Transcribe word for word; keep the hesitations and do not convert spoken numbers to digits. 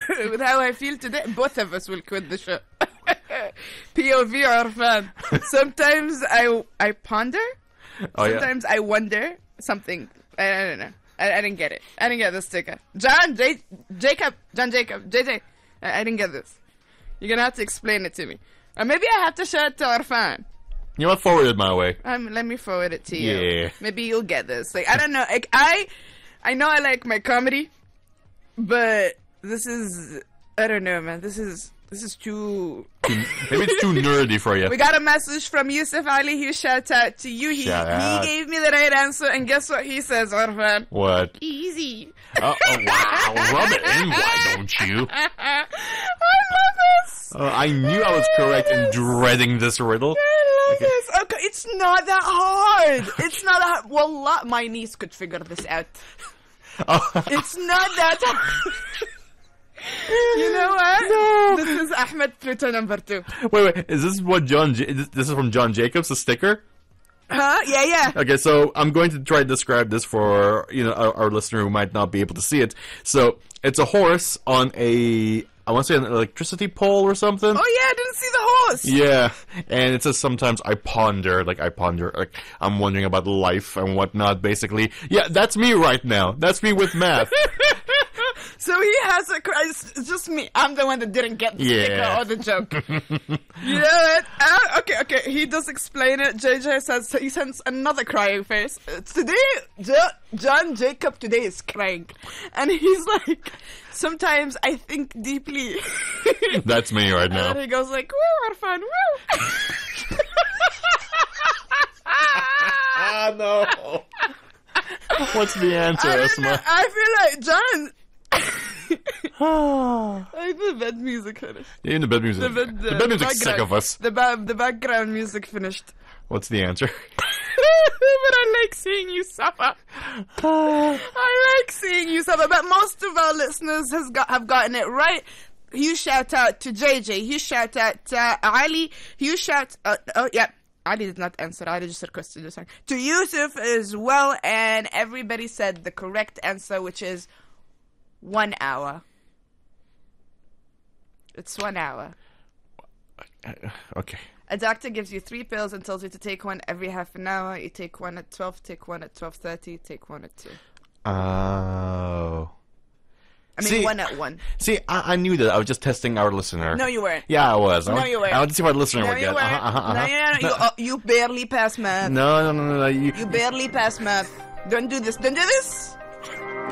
with how I feel today, both of us will quit the show. P O V or fan. Sometimes I I ponder. Oh, Sometimes yeah. I wonder something. I, I don't know. I, I didn't get it. I didn't get the sticker. John J Jacob John Jacob J J. I, I didn't get this. You're gonna have to explain it to me, or maybe I have to show it to our fan. You want forward it my way? Um, let me forward it to you. Yeah. Maybe you'll get this. Like I don't know. Like I, I know I like my comedy, but this is I don't know, man. This is this is too. Maybe it's too nerdy for you. We got a message from Yusuf Ali. He shout out to you. He Shout he out. gave me the right answer, and guess what he says, Orfan? What? Easy. Oh, oh wow! Rub it in, why don't you? I love this. Uh, I knew I was correct in dreading this riddle. I love Okay. this. Okay, it's not that hard. It's not that hard. Wallah, my niece could figure this out. Oh. It's not that hard. You know what? No. This is Ahmed Pluto number two. Wait, wait. Is this what John? J- this this is from John Jacobs, the sticker? Huh? Yeah, yeah. Okay, so I'm going to try to describe this for you know our, our listener who might not be able to see it. So it's a horse on a I want to say an electricity pole or something. Oh yeah, I didn't see the horse. Yeah, and it says sometimes I ponder, like I ponder, like I'm wondering about life and whatnot. Basically, yeah, that's me right now. That's me with math. So he has a. It's it's just me. I'm the one that didn't get the Yeah. sticker or the joke. You know what? Uh, okay, okay. He does explain it. J J says he sends another crying face. Uh, Today, Jo- John Jacob today is crying, and he's like, sometimes I think deeply. That's me right now. And he goes like, "Woo, Arfan, woo." Ah no! What's the answer, I, don't Esma? know, I feel like John. I the bed music finished. Even the bed music. The bed, the bed music's sick background- of us. The, ba- the background music finished. What's the answer? But I like seeing you suffer. I like seeing you suffer. But most of our listeners has got have gotten it right. You shout out to J J. You shout out to uh, Ali. You shout. Uh, oh yeah. Ali did not answer. Ali just requested the song. To Yusuf as well, and everybody said the correct answer, which is one hour. It's one hour. Okay. A doctor gives you three pills and tells you to take one every half an hour. You take one at twelve, take one at twelve thirty, take one at two. Oh. I mean, See- one at one. See, I, I knew that. I was just testing our listener. No, you weren't. Yeah, I was. I No, want- you weren't. I wanted to see what the listener No, would you get. weren't. Uh-huh, uh-huh, No, uh-huh. no, no, you, oh, you barely passed math. No, no, no, no, no. You, You barely passed math. Don't do this. Don't do this.